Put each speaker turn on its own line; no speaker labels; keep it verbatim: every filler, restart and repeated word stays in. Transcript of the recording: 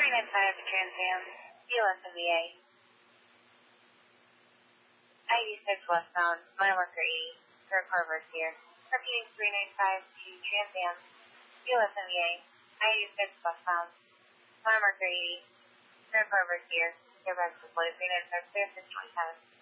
three nine five Trans Am, U S M V A. I eighty-six westbound, mile marker eighty, third Harvard here. Repeating three nine five to Trans Am, U S M V A. I eighty-six westbound, mile marker eighty, third Harvard here. Your back to three nine five clear six twenty-seven.